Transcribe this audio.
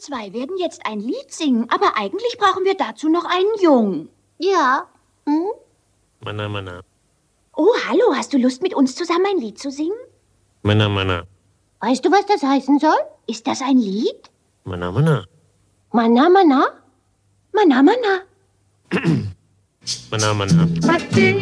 zwei werden jetzt ein Lied singen, aber eigentlich brauchen wir dazu noch einen Jungen. Ja. Hm? Mana, mana. Oh, hallo, hast du Lust, mit uns zusammen ein Lied zu singen? Mana, mana. Weißt du, was das heißen soll? Ist das ein Lied? Mana, mana. Mana, mana? Mana, mana. Mana, mana.